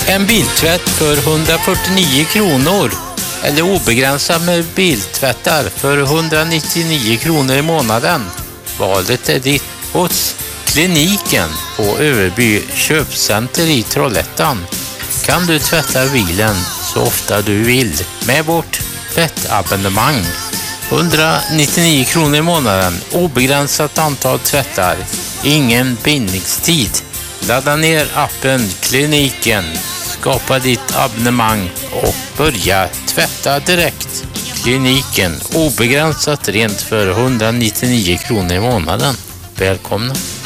En biltvätt för 149 kronor eller obegränsad med biltvättar för 199 kronor i månaden. Valet är ditt hos Kliniken på Överby köpcenter i Trollhättan. Kan du tvätta bilen så ofta du vill med vårt tvättabonnemang. 199 kronor i månaden, obegränsat antal tvättar, ingen bindningstid. Ladda ner appen Kliniken, skapa ditt abonnemang och börja tvätta direkt. Kliniken, obegränsat rent för 199 kronor i månaden. Välkomna!